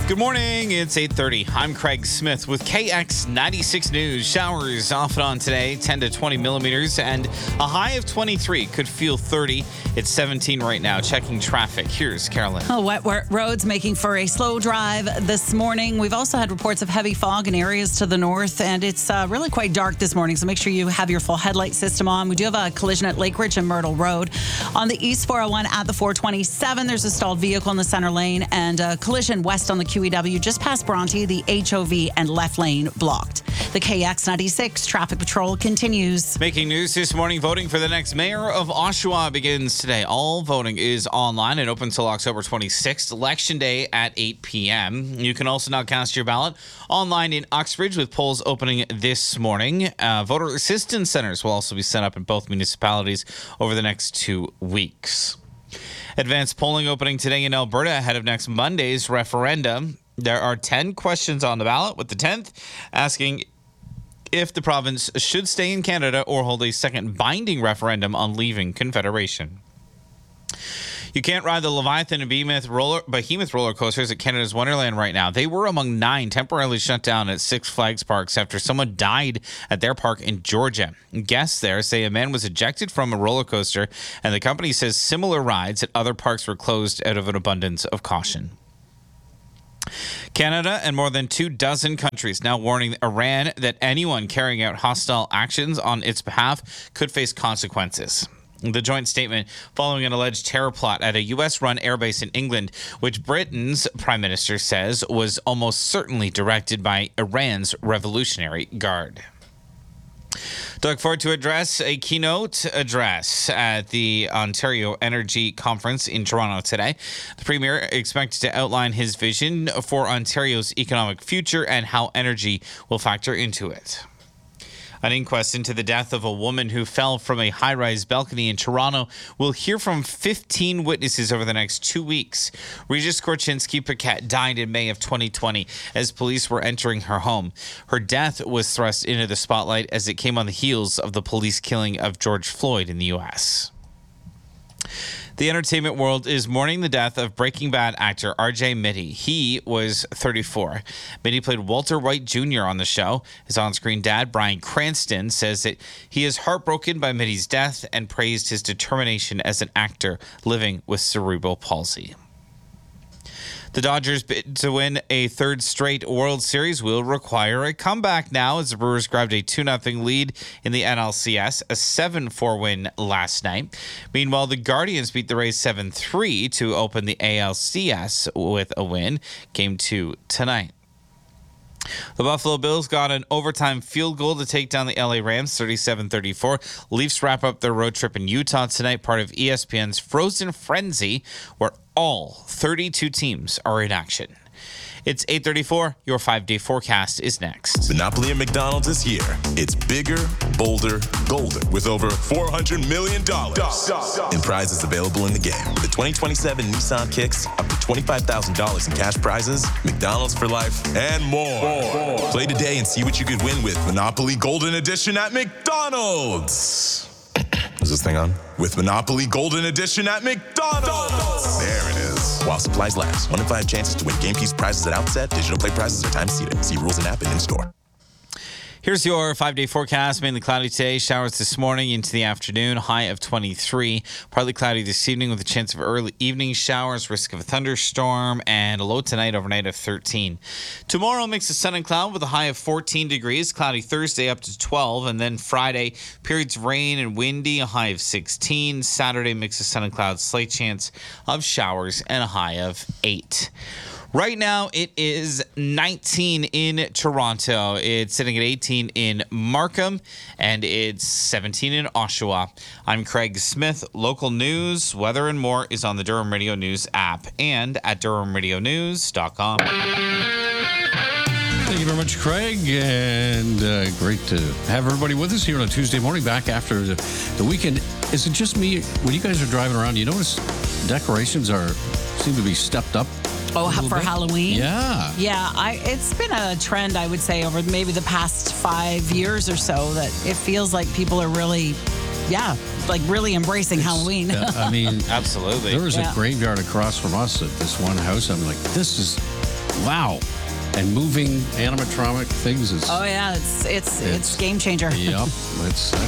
Good morning. It's 8:30. I'm Craig Smith with KX96 News. Showers off and on today, 10 to 20 millimeters, and a high of 23. Could feel 30. It's 17 right now. Checking traffic. Here's Carolyn. Wet roads making for a slow drive this morning. We've also had reports of heavy fog in areas to the north, and it's really quite dark this morning, so make sure you have your full headlight system on. We do have a collision at Lake Ridge and Myrtle Road. On the East 401 at the 427, there's a stalled vehicle in the center lane, and a collision west on the QEW just past Bronte, the HOV and left lane blocked. The KX96 traffic patrol continues. Making news this morning, voting for the next mayor of Oshawa begins today. All voting is online and open until October 26th, Election Day at 8 p.m. You can also now cast your ballot online in Uxbridge with polls opening this morning. Voter assistance centers will also be set up in both municipalities over the next 2 weeks. Advanced polling opening today in Alberta ahead of next Monday's referendum. There are 10 questions on the ballot, with the 10th asking if the province should stay in Canada or hold a second binding referendum on leaving Confederation. You can't ride the Leviathan and Behemoth roller coasters at Canada's Wonderland right now. They were among 9 temporarily shut down at Six Flags parks after someone died at their park in Georgia. Guests there say a man was ejected from a roller coaster, and the company says similar rides at other parks were closed out of an abundance of caution. Canada and more than 24 countries now warning Iran that anyone carrying out hostile actions on its behalf could face consequences. The joint statement following an alleged terror plot at a U.S.-run airbase in England, which Britain's prime minister says was almost certainly directed by Iran's Revolutionary Guard. Look forward to a keynote address at the Ontario Energy Conference in Toronto today. The Premier expected to outline his vision for Ontario's economic future and how energy will factor into it. An inquest into the death of a woman who fell from a high-rise balcony in Toronto will hear from 15 witnesses over the next 2 weeks. Regis Korchinski-Paquette died in May of 2020 as police were entering her home. Her death was thrust into the spotlight as it came on the heels of the police killing of George Floyd in the U.S. The entertainment world is mourning the death of Breaking Bad actor R.J. Mitte. He was 34. Mitte played Walter White Jr. on the show. His on-screen dad, Bryan Cranston, says that he is heartbroken by Mitte's death and praised his determination as an actor living with cerebral palsy. The Dodgers' bid to win a third straight World Series will require a comeback now as the Brewers grabbed a 2-0 lead in the NLCS, a 7-4 win last night. Meanwhile, the Guardians beat the Rays 7-3 to open the ALCS with a win. Game 2 tonight. The Buffalo Bills got an overtime field goal to take down the LA Rams 37-34. Leafs wrap up their road trip in Utah tonight, part of ESPN's Frozen Frenzy, where all 32 teams are in action. It's 8:34. Your 5-day forecast is next. Monopoly at McDonald's is here. It's bigger, bolder, golder with over $400 million in prizes available in the game. The 2027 Nissan Kicks, up to $25,000 in cash prizes, McDonald's for life, and more. Play today and see what you could win with Monopoly Golden Edition at McDonald's. Is this thing on? With Monopoly Golden Edition at McDonald's. There it is. While supplies last. 1 in 5 chances to win game piece prizes at outset. Digital play prizes are time seated. See rules and app and in-store. Here's your 5-day forecast. Mainly cloudy today. Showers this morning into the afternoon. High of 23. Partly cloudy this evening with a chance of early evening showers. Risk of a thunderstorm. And a low tonight overnight of 13. Tomorrow, mix of sun and cloud with a high of 14 degrees. Cloudy Thursday up to 12. And then Friday, periods of rain and windy. A high of 16. Saturday, mix of sun and cloud. Slight chance of showers and a high of 8. Right now, it is 19 in Toronto. It's sitting at 18 in Markham, and it's 17 in Oshawa. I'm Craig Smith. Local news, weather, and more is on the Durham Radio News app and at DurhamRadioNews.com. Thank you very much, Craig, and great to have everybody with us here on a Tuesday morning, back after the weekend. Is it just me, when you guys are driving around, you notice decorations seem to be stepped up? Oh, for Halloween? Yeah. Yeah, it's been a trend, I would say, over maybe the past 5 years or so, that it feels like people are really, really embracing Halloween. I mean, absolutely. There was a graveyard across from us at this one house. I'm like, this is Wow. And moving animatronic things is... Oh, yeah. It's game changer. Yep. It's